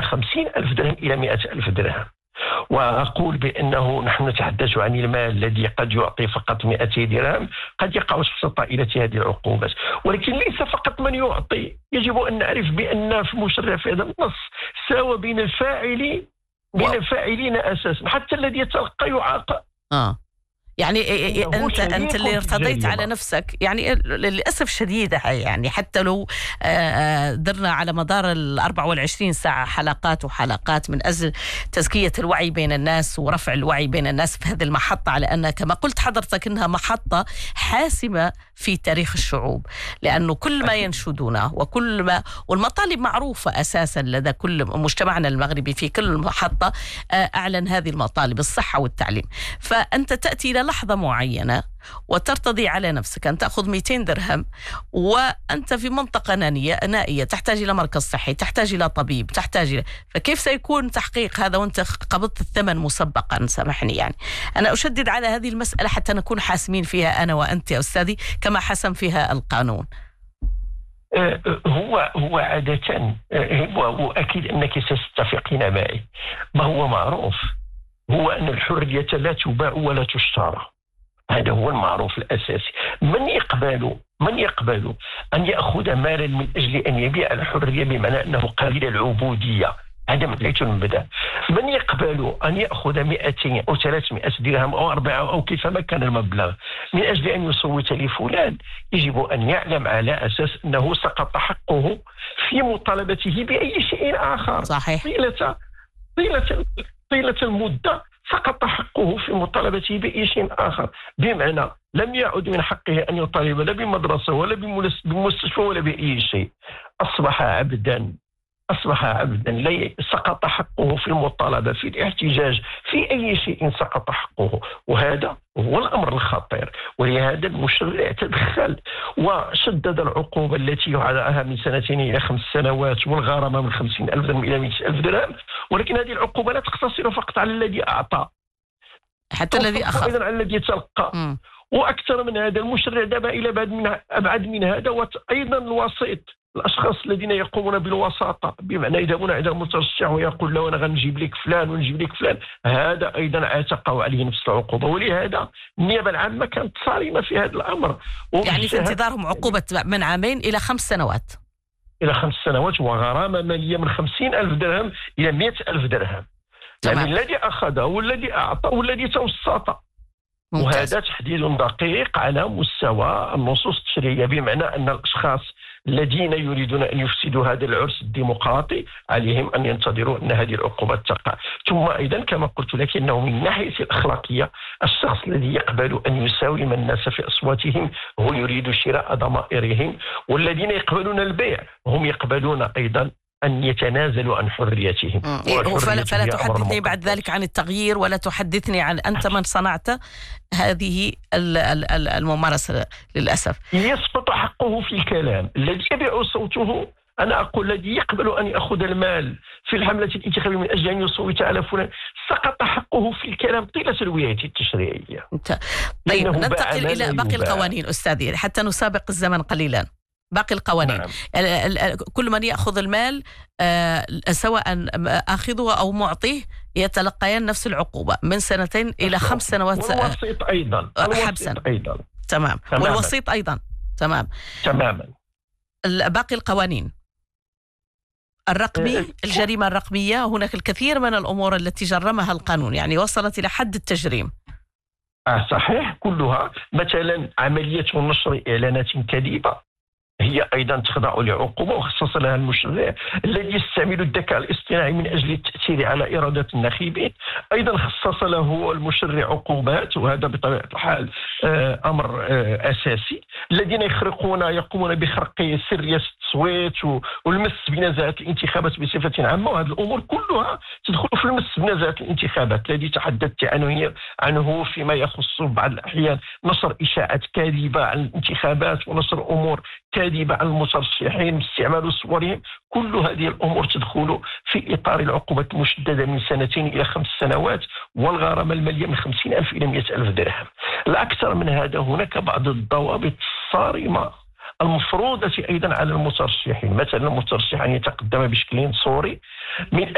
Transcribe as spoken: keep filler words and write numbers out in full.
خمسين ألف درهم إلى مئة ألف درهم. وأقول بأنه نحن نتحدث عن المال الذي قد يعطي فقط مئتي درهم، قد يقع تحت طائلة هذه العقوبات. ولكن ليس فقط من يعطي، يجب أن نعرف بأن في المشرع في هذا النص ساوى بين الفاعل بين الفاعلين أساسا، حتى الذي يتلقى يعاقب. آه يعني أنت أنت اللي ارتضيت على نفسك، يعني للأسف شديد يعني حتى لو درنا على مدار ال أربع والعشرين ساعة حلقات وحلقات من أجل تزكية الوعي بين الناس ورفع الوعي بين الناس في هذه المحطة، على أنها كما قلت حضرتك إنها محطة حاسمة في تاريخ الشعوب، لأنه كل ما ينشدونه وكل ما والمطالب معروفة أساسا لدى كل مجتمعنا المغربي، في كل محطة أعلن هذه المطالب، الصحة والتعليم. فأنت تأتي إلى لحظة معينة وترتضي على نفسك أن تأخذ مئتين درهم وأنت في منطقة نائية نائية، تحتاج إلى مركز صحي، تحتاج إلى طبيب، تحتاج إلى... فكيف سيكون تحقيق هذا وأنت قبضت الثمن مسبقا؟ سامحني، يعني أنا أشدد على هذه المسألة حتى نكون حاسمين فيها أنا وأنت يا أستاذي كما حسم فيها القانون. هو هو عادة هو وأكيد أنك ستتفقين معي، ما هو معروف هو أن الحرية لا تباع ولا تشترى، هذا هو المعروف الأساسي. من يقبل من يقبل أن يأخذ مالا من أجل أن يبيع الحرية، بمعنى أنه قليل العبودية، هذا ليس المبدأ. من يقبل أن يأخذ مئتين أو ثلاثمائة درهم أو أربعة أو كيفما كان المبلغ من أجل أن يصوت لفلان، يجب أن يعلم على أساس أنه سقط حقه في مطالبته بأي شيء آخر. صحيح. طيلة طيلة طيلة المدة سقط حقه في مطالبته بأي شيء آخر، بمعنى لم يعد من حقه أن يطالب لا بمدرسة ولا بمستشفى ولا بأي شيء. أصبح عبدا أصبح عبدا لا سقط حقه في المطالبة، في الاحتجاج، في أي شيء سقط حقه، وهذا هو الأمر الخطير. ولهذا المشرع تدخل وشدد العقوبة التي يعطيها من سنتين إلى خمس سنوات والغرامة من خمسين ألف درهم إلى مئة ألف درهم. ولكن هذه العقوبة لا تقتصر فقط على الذي أعطى، حتى الذي أخذ، أيضا على الذي تلقى. م. وأكثر من هذا، المشرع داب إلى بعد من أبعد من هذا، وأيضا الوسيط، الأشخاص الذين يقومون بالوساطة، بمعنى يذهبون عند المترشح ويقول له أنا غنجيب لك فلان ونجيب لك فلان، هذا أيضا عتقوا عليه نفس العقوبة. ولهذا النيابة العامة كانت صارمة في هذا الأمر، يعني في انتظارهم عقوبة من عامين إلى خمس سنوات إلى خمس سنوات وغرامة مالية من خمسين ألف درهم إلى مئة ألف درهم. يعني الذي أخذ والذي أعطى والذي توسط. وهذا تحديد دقيق على مستوى النصوص التشريعية، بمعنى أن الأشخاص الذين يريدون أن يفسدوا هذا العرس الديمقراطي عليهم أن ينتظروا أن هذه العقوبات تقع. ثم أيضا كما قلت لك أنه من ناحية الأخلاقية، الشخص الذي يقبل أن يساوم الناس في أصواتهم هو يريد شراء ضمائرهم، والذين يقبلون البيع هم يقبلون أيضا أن يتنازلوا عن حريتهم. فلا, فلا تحدثني بعد ذلك عن التغيير، ولا تحدثني عن أنت من صنعت هذه الممارسة. للأسف يسقط حقه في الكلام. الذي يبيع صوته، أنا أقول الذي يقبل أن يأخذ المال في الحملة الانتخابية من أجل أن يصوت على فلان، سقط حقه في الكلام طيلة الولاية التشريعية. طيب ننتقل إلى باقي القوانين أستاذي حتى نسابق الزمن قليلا. باقي القوانين. نعم. كل من يأخذ المال سواء آخذه أو معطيه يتلقيان نفس العقوبة من سنتين إلى خمس سنوات. والوسيط أيضا حبسا. أيضا. تمام. تماما. والوسيط أيضا. تمام. تماما. باقي القوانين الرقمي، الجريمة الرقمية، هناك الكثير من الأمور التي جرمها القانون، يعني وصلت إلى حد التجريم. آه صحيح، كلها. مثلا عملية نشر إعلانات كاذبة هي أيضا تخضع لعقوبة، وخصص لها المشرع. الذي يستعمل الذكاء الاصطناعي من أجل التأثير على إرادة الناخبين أيضا خصص له المشرع عقوبات، وهذا بطبيعة الحال أمر أساسي. الذين يخرقون يقومون بخرق سرية التصويت والمس بنزاهة الانتخابات بصفة عامة، وهذه الأمور كلها تدخل في المس بنزاهة الانتخابات الذي تحدثت عنه عنه فيما يخص بعض الأحيان نشر إشاعات كاذبة عن الانتخابات ونشر أمور كاذبة عن المترشحين باستعمال صورهم. كل هذه الأمور تدخل في إطار العقوبة المشددة من سنتين إلى خمس سنوات والغرامة المالية من خمسين ألف إلى مئة ألف درهم. الأكثر من هذا، هناك بعض الضوابط الصارمة المفروضة أيضا على المترشحين. مثلا المترشح أن يتقدم بشكل صوري من